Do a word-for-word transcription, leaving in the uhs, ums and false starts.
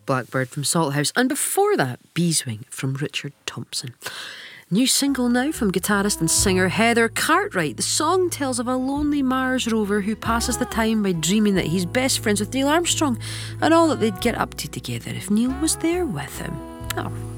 Blackbird from Salthouse, and before that, Beeswing from Richard Thompson. New single now from guitarist and singer Heather Cartwright. The song tells of a lonely Mars rover who passes the time by dreaming that he's best friends with Neil Armstrong and all that they'd get up to together if Neil was there with him. Oh,